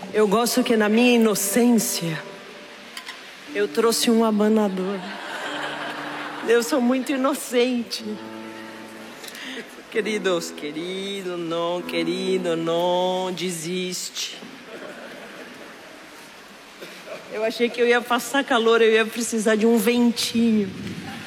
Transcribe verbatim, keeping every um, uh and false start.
Eu gosto que na minha inocência eu trouxe um abanador. Eu sou muito inocente. Queridos, querido, não, querido, não, desiste. Eu achei que eu ia passar calor, eu ia precisar de um ventinho.